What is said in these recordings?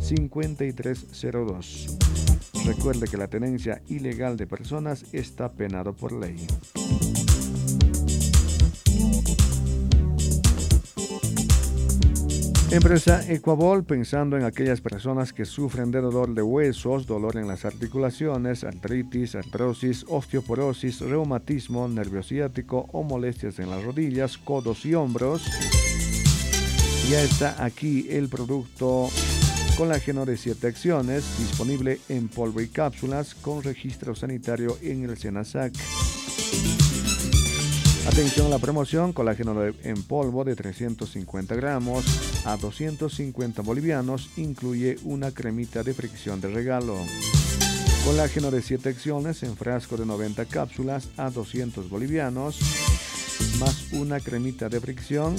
5302. Recuerde que la tenencia ilegal de personas está penado por ley. Empresa Equabol, pensando en aquellas personas que sufren de dolor de huesos, dolor en las articulaciones, artritis, artrosis, osteoporosis, reumatismo, nervio ciático o molestias en las rodillas, codos y hombros. Ya está aquí el producto Colágeno de 7 acciones, disponible en polvo y cápsulas con registro sanitario en el SENASAC. Atención a la promoción, colágeno en polvo de 350 gramos a 250 bolivianos, incluye una cremita de fricción de regalo. Colágeno de 7 acciones en frasco de 90 cápsulas a 200 bolivianos, más una cremita de fricción.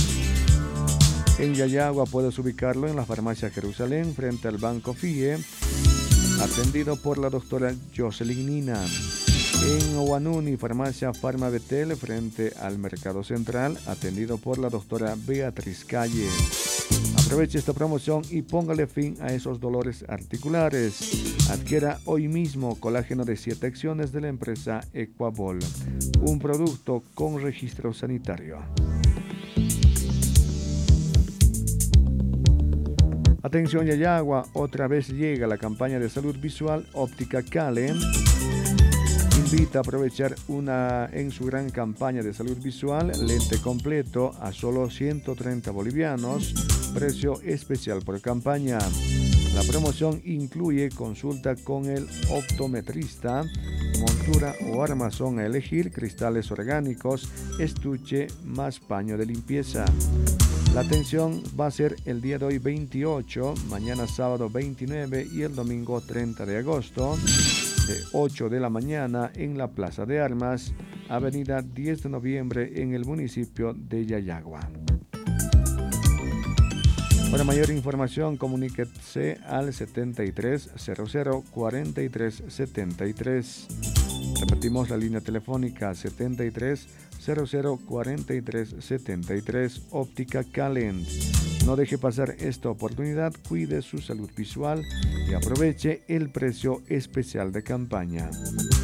En Yayagua puedes ubicarlo en la farmacia Jerusalén frente al Banco FIE, atendido por la doctora Jocelyn Nina. En Owanuni, farmacia Farma Betel frente al Mercado Central, atendido por la doctora Beatriz Calle. Aproveche esta promoción y póngale fin a esos dolores articulares. Adquiera hoy mismo colágeno de 7 acciones de la empresa Equabol, un producto con registro sanitario. Atención Yayagua, otra vez llega la campaña de salud visual Óptica Cale. Invita a aprovechar en su gran campaña de salud visual, lente completo a solo 130 bolivianos, precio especial por campaña. La promoción incluye consulta con el optometrista, montura o armazón a elegir, cristales orgánicos, estuche más paño de limpieza. La atención va a ser el día de hoy 28, mañana sábado 29 y el domingo 30 de agosto. De 8 de la mañana en la Plaza de Armas, avenida 10 de noviembre en el municipio de Yayagua. Para mayor información, comuníquese al 7300 4373. Repetimos la línea telefónica 7300 4373. Óptica Calent. No deje pasar esta oportunidad, cuide su salud visual y aproveche el precio especial de campaña.